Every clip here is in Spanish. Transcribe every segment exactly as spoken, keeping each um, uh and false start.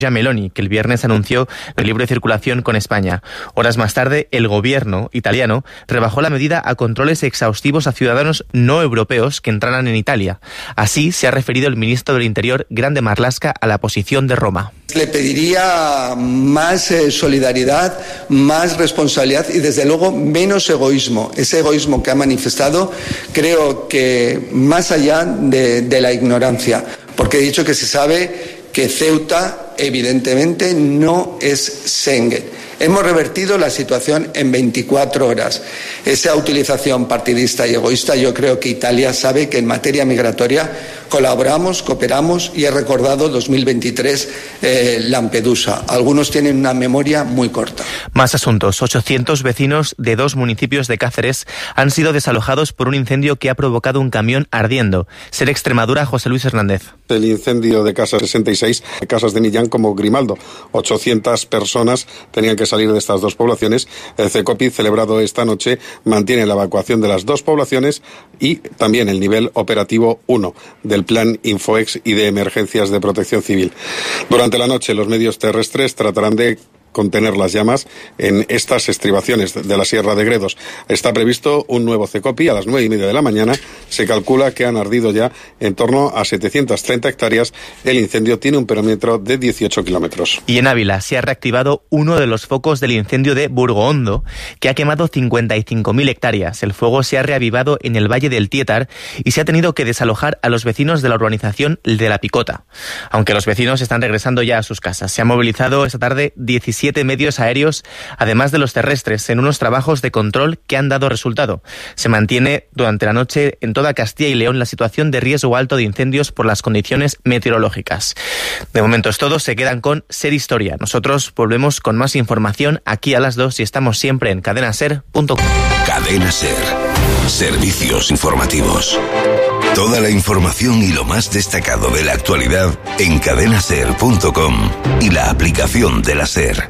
Meloni, que el viernes anunció el libre circulación con España. Horas más tarde, el gobierno italiano rebajó la medida a controles exhaustivos a ciudadanos no europeos que entraran en Italia. Así se ha referido el ministro del Interior, Grande Marlaska, a la posición de Roma. Le pediría más eh, solidaridad, más responsabilidad y, desde luego, menos egoísmo. Ese egoísmo que ha manifestado, creo que más allá de, de la ignorancia, porque he dicho que se sabe que Ceuta, evidentemente, no es Schengen. Hemos revertido la situación en veinticuatro horas. Esa utilización partidista y egoísta, yo creo que Italia sabe que en materia migratoria colaboramos, cooperamos, y he recordado dos mil veintitrés eh, Lampedusa. Algunos tienen una memoria muy corta. Más asuntos. ochocientos vecinos de dos municipios de Cáceres han sido desalojados por un incendio que ha provocado un camión ardiendo. Ser Extremadura, José Luis Hernández. El incendio de Casas sesenta y seis, casas de Millán como Grimaldo. ochocientas personas tenían que salir de estas dos poblaciones. El CECOPI, celebrado esta noche, mantiene la evacuación de las dos poblaciones y también el nivel operativo uno del Plan Infoex y de Emergencias de Protección Civil. Durante la noche, los medios terrestres tratarán de contener las llamas en estas estribaciones de la Sierra de Gredos. Está previsto un nuevo CECOPI a las nueve y media de la mañana. Se calcula que han ardido ya en torno a setecientas treinta hectáreas. El incendio tiene un perímetro de dieciocho kilómetros. Y en Ávila se ha reactivado uno de los focos del incendio de Burgohondo, que ha quemado cincuenta y cinco mil hectáreas. El fuego se ha reavivado en el Valle del Tietar y se ha tenido que desalojar a los vecinos de la urbanización de La Picota. Aunque los vecinos están regresando ya a sus casas. Se han movilizado esta tarde diecisiete medios aéreos, además de los terrestres, en unos trabajos de control que han dado resultado. Se mantiene durante la noche en toda Castilla y León la situación de riesgo alto de incendios por las condiciones meteorológicas. De momento es todo, se quedan con Ser Historia. Nosotros volvemos con más información aquí a las dos y estamos siempre en cadena ser punto com. Cadena Ser. Servicios informativos. Toda la información y lo más destacado de la actualidad en cadena ser punto com y la aplicación de la SER.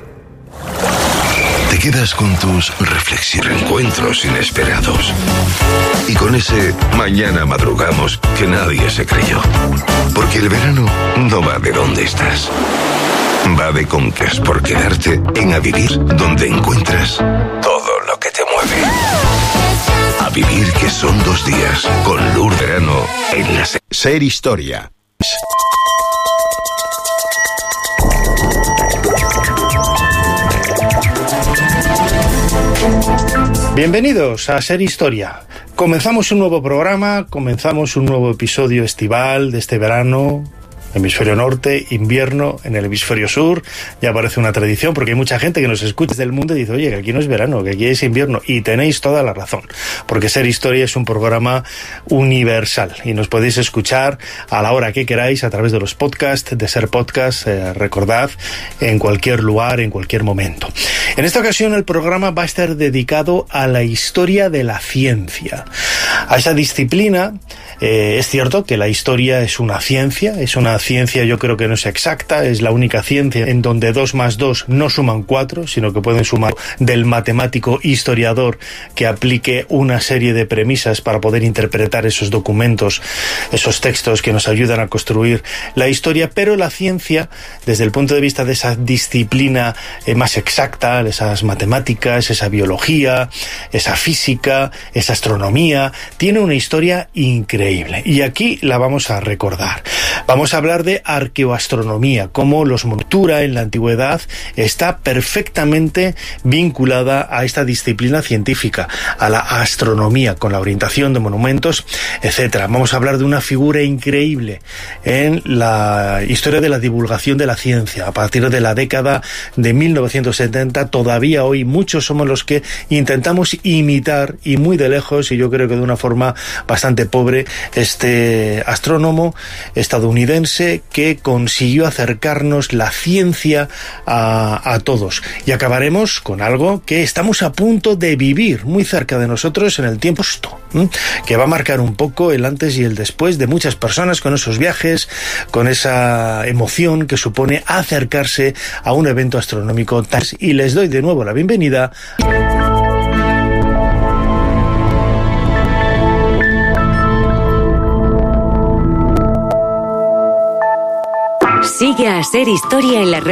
Te quedas con tus reflexiones, encuentros inesperados. Y con ese mañana madrugamos que nadie se creyó. Porque el verano no va de dónde estás. Va de con qué es por quedarte en A Vivir, donde encuentras todo lo que te mueve. A Vivir, que son dos días, con Lourdes Verano en la SER. Ser Historia. Bienvenidos a Ser Historia. Comenzamos un nuevo programa, comenzamos un nuevo episodio estival de este verano. Hemisferio norte, invierno en el hemisferio sur. Ya parece una tradición porque hay mucha gente que nos escucha desde el mundo y dice, oye, que aquí no es verano, que aquí es invierno. Y tenéis toda la razón, porque Ser Historia es un programa universal y nos podéis escuchar a la hora que queráis a través de los podcasts de Ser Podcast, eh, recordad, en cualquier lugar, en cualquier momento. En esta ocasión el programa va a estar dedicado a la historia de la ciencia, a esa disciplina. Eh, es cierto que la historia es una ciencia, es una ciencia yo creo que no es exacta, es la única ciencia en donde dos más dos no suman cuatro, sino que pueden sumar del matemático historiador que aplique una serie de premisas para poder interpretar esos documentos, esos textos que nos ayudan a construir la historia, pero la ciencia, desde el punto de vista de esa disciplina eh, más exacta, esas matemáticas, esa biología, esa física, esa astronomía, tiene una historia increíble. Y aquí la vamos a recordar. Vamos a hablar de arqueoastronomía, cómo la cultura en la antigüedad está perfectamente vinculada a esta disciplina científica, a la astronomía, con la orientación de monumentos, etcétera. Vamos a hablar de una figura increíble en la historia de la divulgación de la ciencia. A partir de la década de mil novecientos setenta, todavía hoy muchos somos los que intentamos imitar, y muy de lejos, y yo creo que de una forma bastante pobre, este astrónomo estadounidense que consiguió acercarnos la ciencia a, a todos. Y acabaremos con algo que estamos a punto de vivir muy cerca de nosotros en el tiempo justo, ¿eh? que va a marcar un poco el antes y el después de muchas personas con esos viajes, con esa emoción que supone acercarse a un evento astronómico. Y les doy de nuevo la bienvenida. Sigue a Ser Historia en la red.